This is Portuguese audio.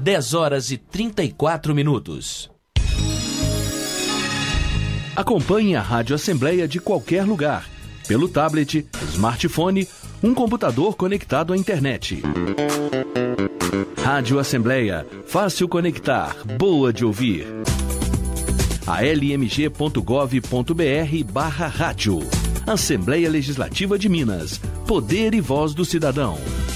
10h34. Acompanhe a Rádio Assembleia de qualquer lugar, pelo tablet, smartphone, um computador conectado à internet. Rádio Assembleia, fácil conectar, boa de ouvir. almg.gov.br/rádio. Assembleia Legislativa de Minas. Poder e voz do cidadão.